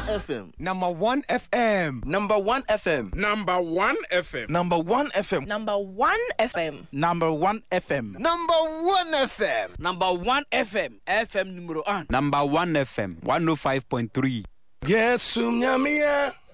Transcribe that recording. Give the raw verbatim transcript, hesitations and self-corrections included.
F M. Number one F M. Number one F M. Number one F M. Number one F M. Number one F M. Number one F M. Number one F M. Number one F M. F M numero one. Number one F M. one oh five point three. Yes, Sumyamia.